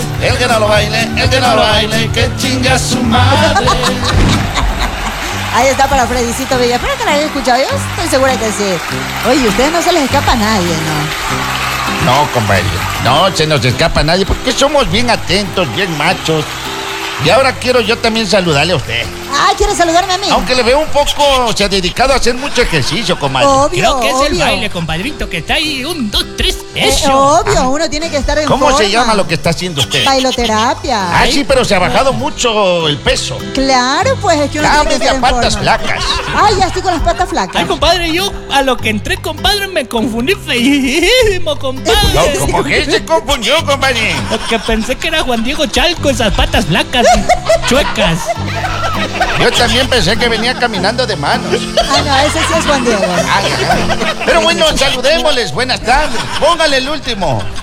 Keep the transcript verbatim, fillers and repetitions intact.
El que no lo baile, el que no lo baile, que chinga su madre. Ahí está para Fredicito Villa. ¿Espero que la hayan escuchado? Yo estoy segura que sí. Oye, ustedes no se les escapa a nadie, ¿no? No, compadre, no se nos escapa a nadie porque somos bien atentos, bien machos. Y ahora quiero yo también saludarle a usted. Ah, ¿quiere saludarme a mí? Aunque le veo un poco, se ha dedicado a hacer mucho ejercicio, comadre. Obvio, Creo que es obvio. el baile, compadrito, que está ahí. Un, dos, tres, Eh, eso. obvio, uno tiene que estar en ¿Cómo forma. se llama lo que está haciendo usted? Bailoterapia. Ah, sí, pero se ha bajado mucho el peso. Claro, pues es que uno Está tiene que media estar en patas forma. flacas. Ah, ya estoy con las patas flacas. Ay, compadre, yo a lo que entré, compadre, me confundí feísimo, compadre. No, ¿cómo que se confundió, compadre? Porque pensé que era Juan Diego Chalco, esas patas flacas, chuecas. Yo también pensé que venía caminando de manos. Ah, no, ese sí es Juan Diego. Ay, ay. Pero bueno, saludémosles. Buenas tardes. Póngale el último.